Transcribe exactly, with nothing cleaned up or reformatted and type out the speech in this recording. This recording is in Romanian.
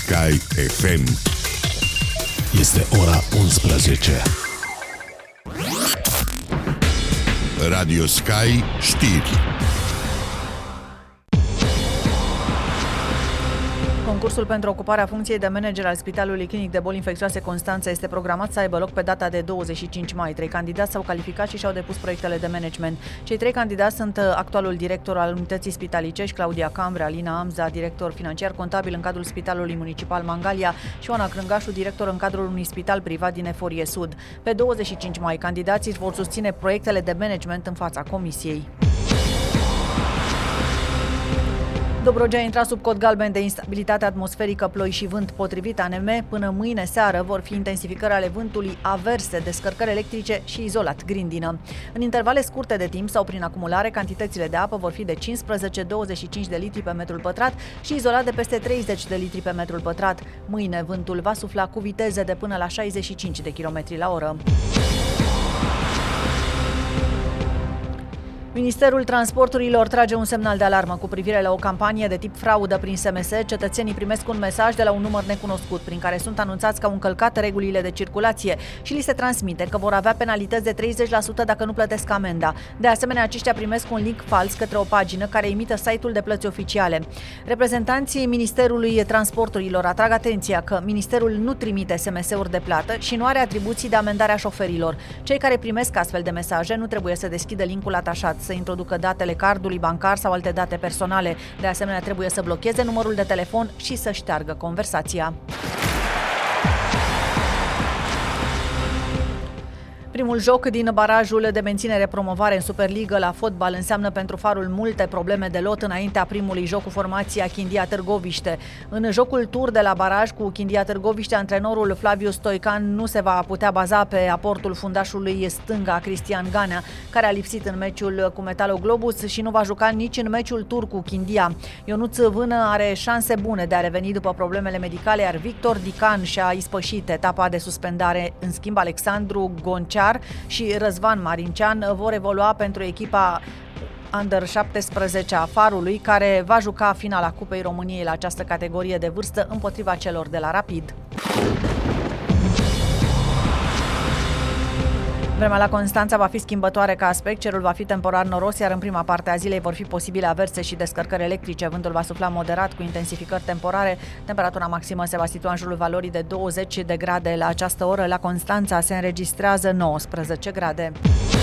Sky F M. Este ora unsprezece. Radio Sky știri. Concursul pentru ocuparea funcției de manager al Spitalului Clinic de Boli Infecțioase Constanța este programat să aibă loc pe data de douăzeci și cinci mai. Trei candidați s-au calificat și și-au depus proiectele de management. Cei trei candidați sunt actualul director al Unității Spitalicești, Claudia Cambre, Alina Amza, director financiar contabil în cadrul Spitalului Municipal Mangalia și Oana Crângașu, director în cadrul unui spital privat din Eforie Sud. Pe douăzeci și cinci mai, candidații vor susține proiectele de management în fața comisiei. Dobrogea a intrat sub cod galben de instabilitate atmosferică, ploi și vânt. Potrivit A N M, până mâine seară vor fi intensificări ale vântului averse, descărcări electrice și izolat grindină. În intervale scurte de timp sau prin acumulare, cantitățile de apă vor fi de cincisprezece - douăzeci și cinci de litri pe metrul pătrat și izolat de peste treizeci de litri pe metrul pătrat. Mâine vântul va sufla cu viteze de până la șaizeci și cinci de kilometri la oră. Ministerul Transporturilor trage un semnal de alarmă cu privire la o campanie de tip fraudă prin S M S. Cetățenii primesc un mesaj de la un număr necunoscut prin care sunt anunțați că au încălcat regulile de circulație și li se transmite că vor avea penalități de treizeci la sută dacă nu plătesc amenda. De asemenea, aceștia primesc un link fals către o pagină care imită site-ul de plăți oficiale. Reprezentanții Ministerului Transporturilor atrag atenția că Ministerul nu trimite S M S-uri de plată și nu are atribuții de amendare a șoferilor. Cei care primesc astfel de mesaje nu trebuie să deschidă linkul atașat, să introducă datele cardului bancar sau alte date personale. De asemenea, trebuie să blocheze numărul de telefon și să șteargă conversația. Primul joc din barajul de menținere-promovare în Superligă la fotbal înseamnă pentru Farul multe probleme de lot înaintea primului joc cu formația Chindia Târgoviște. În jocul tur de la baraj cu Chindia Târgoviște, antrenorul Flaviu Stoican nu se va putea baza pe aportul fundașului stânga Cristian Ganea, care a lipsit în meciul cu Metalo Globus și nu va juca nici în meciul tur cu Chindia. Ionuț Vână are șanse bune de a reveni după problemele medicale, iar Victor Dican și-a ispășit etapa de suspendare. În schimb, Alexandru Goncea și Răzvan Marincean vor evolua pentru echipa Under șaptesprezece a Farului, care va juca finala Cupei României la această categorie de vârstă împotriva celor de la Rapid. Vremea la Constanța va fi schimbătoare ca aspect, cerul va fi temporar noros, iar în prima parte a zilei vor fi posibile averse și descărcări electrice. Vântul va sufla moderat cu intensificări temporare. Temperatura maximă se va situa în jurul valorii de douăzeci de grade. La această oră la Constanța se înregistrează nouăsprezece grade.